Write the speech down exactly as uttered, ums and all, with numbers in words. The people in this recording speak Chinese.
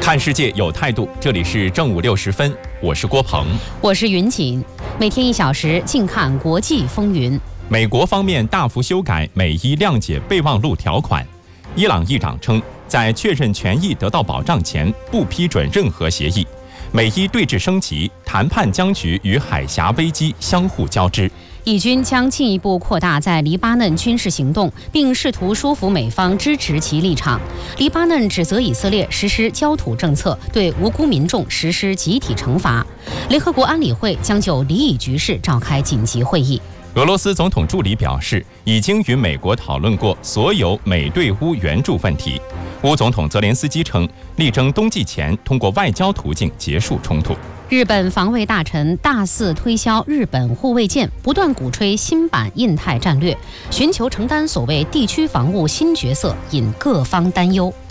看世界有态度，这里是正午六时分，我是郭鹏， 我是云锦。每天一小时，静看国际风云。 美国方面大幅修改美伊谅解备忘录条款。伊朗议长称，在确认权益得到保障前，不批准任何协议。美伊对峙升级，谈判僵局与海峡危机相互交织。 以军将进一步扩大在黎巴嫩军事行动，并试图说服美方支持其立场。黎巴嫩指责以色列实施焦土政策，对无辜民众实施集体惩罚。联合国安理会将就黎以局势召开紧急会议。 俄罗斯总统助理表示，已经与美国讨论过所有美对乌援助问题。乌总统泽连斯基称，力争冬季前通过外交途径结束冲突。 日本防卫大臣大肆推销日本护卫舰，不断鼓吹新版印太战略，寻求承担所谓地区防务新角色，引各方担忧。